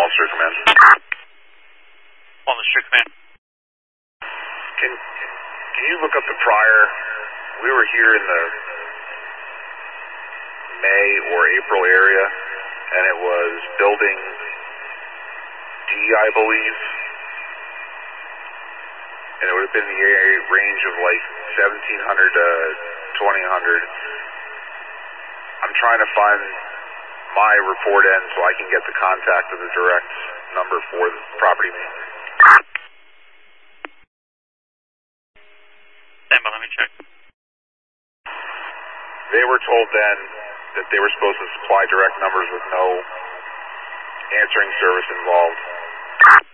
Officer Command. Officer Command. Can you look up the prior? We were here in the May or April area, and it was building D, I believe. And it would have been the area range of like 1,700 to 2,000. I'm trying to find my report end so I can get the contact of the direct number for the property maintenance. Stand by, let me check. They were told then that they were supposed to supply direct numbers with no answering service involved.